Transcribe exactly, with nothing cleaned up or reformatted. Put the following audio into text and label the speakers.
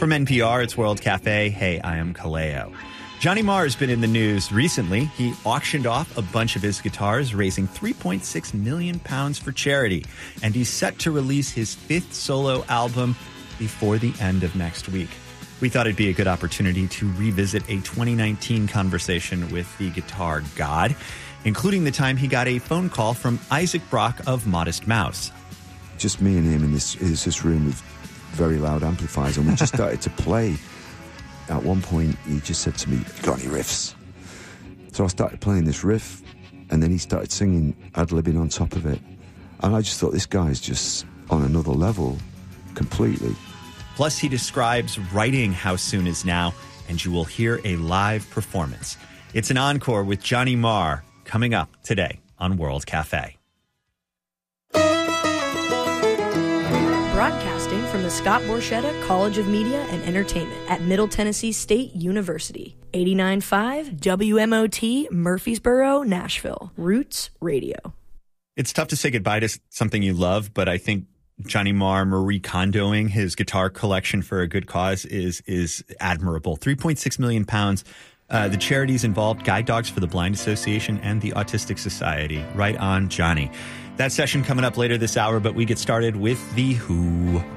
Speaker 1: From N P R, it's World Cafe. Hey, I am Kaleo. Johnny Marr has been in the news recently. He auctioned off a bunch of his guitars, raising three point six million pounds for charity. And he's set to release his fifth solo album before the end of next week. We thought it'd be a good opportunity to revisit a twenty nineteen conversation with the guitar god, including the time he got a phone call from Isaac Brock of Modest Mouse.
Speaker 2: Just me and him in this, in this room with very loud amplifiers, and we just started to play. At one point, he just said to me, "You got any riffs?" So I started playing this riff, and then he started singing, ad-libbing on top of it. And I just thought, this guy's just on another level, completely.
Speaker 1: Plus, he describes writing How Soon Is Now, and you will hear a live performance. It's an encore with Johnny Marr coming up today on World Cafe.
Speaker 3: Broadcasting from the Scott Borchetta College of Media and Entertainment at Middle Tennessee State University. eighty-nine point five W M O T, Murfreesboro, Nashville. Roots Radio.
Speaker 1: It's tough to say goodbye to something you love, but I think Johnny Marr Marie Kondoing his guitar collection for a good cause is is admirable. three point six million pounds. Uh, the charities involved, Guide Dogs for the Blind Association and the Autistic Society. Right on, Johnny. That session coming up later this hour, but we get started with The Who.